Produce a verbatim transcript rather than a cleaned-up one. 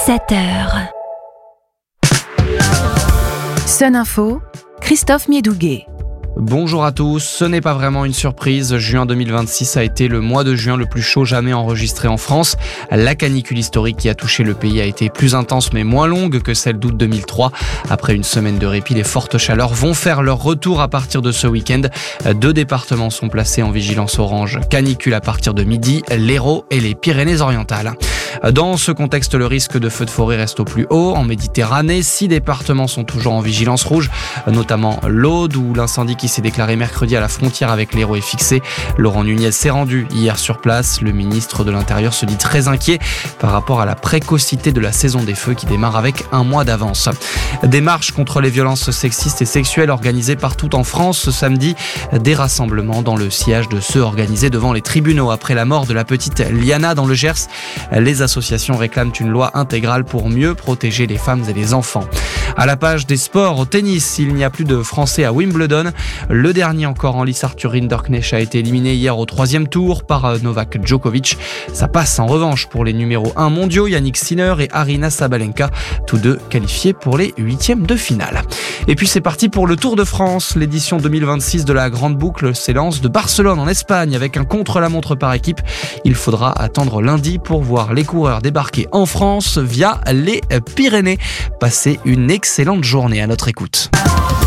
sept heures. Sun Info, Christophe Miedouguet. Bonjour à tous, ce n'est pas vraiment une surprise, juin deux mille vingt-six a été le mois de juin le plus chaud jamais enregistré en France. La canicule historique qui a touché le pays a été plus intense mais moins longue que celle d'août deux mille trois. Après une semaine de répit, les fortes chaleurs vont faire leur retour à partir de ce week-end. Deux départements sont placés en vigilance orange canicule à partir de midi, l'Hérault et les Pyrénées-Orientales. Dans ce contexte, le risque de feux de forêt reste au plus haut. En Méditerranée, six départements sont toujours en vigilance rouge, notamment l'Aude où l'incendie qui s'est déclaré mercredi à la frontière avec l'Hérault est fixé. Laurent Nunez s'est rendu hier sur place. Le ministre de l'Intérieur se dit très inquiet par rapport à la précocité de la saison des feux qui démarre avec un mois d'avance. Des marches contre les violences sexistes et sexuelles organisées partout en France ce samedi. Des rassemblements dans le sillage de ceux organisés devant les tribunaux après la mort de la petite Liana dans le Gers. Les associations réclament une loi intégrale pour mieux protéger les femmes et les enfants. À la page des sports, au tennis, il n'y a plus de Français à Wimbledon. Le dernier encore en lice, Arthur Rinderknecht, a été éliminé hier au troisième tour par Novak Djokovic. Ça passe en revanche pour les numéros un mondiaux, Yannick Sinner et Aryna Sabalenka, tous deux qualifiés pour les huitièmes de finale. Et puis c'est parti pour le Tour de France. L'édition deux mille vingt-six de la Grande Boucle s'élance de Barcelone en Espagne avec un contre-la-montre par équipe. Il faudra attendre lundi pour voir les coureurs débarquer en France via les Pyrénées. Passez une excellente journée à notre écoute.